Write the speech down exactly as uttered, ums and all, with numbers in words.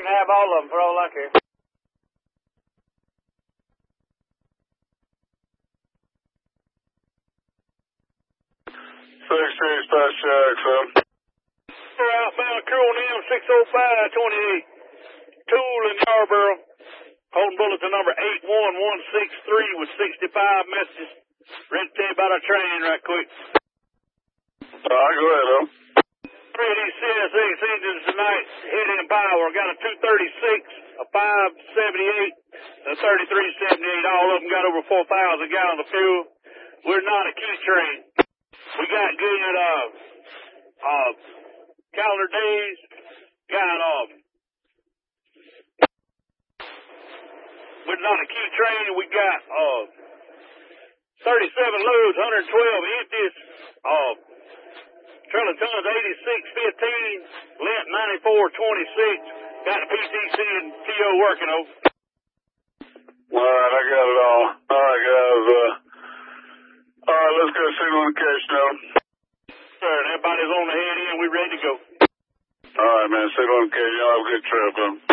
can have all of them for all I care. six three Dispatch Jackson. Outbound crew on M six oh five twenty-eight. Tool in Yarborough. Holding bulletin number eight one one six three with sixty-five messages. Ready to tell you about our train right quick. All right, go ahead, huh? Three of these C S X engines tonight hit in power. Got a two thirty-six, a five seventy-eight, and a thirty-three seventy-eight. All of them got over four thousand gallons of fuel. We're not a key train. We got good uh, uh, calendar days. Got um, we're not a key train. We got uh, thirty-seven loads, one hundred twelve empties. Uh, trailer tons eighty-six fifteen, length ninety-four twenty-six. Got the P T C and T O working over. All right, I got it all. All right, guys. Uh, all right, let's go signal indication now. Sir, and everybody's on the head in. We ready to go. All right, man. Signal indication. Y'all have a good trip, huh?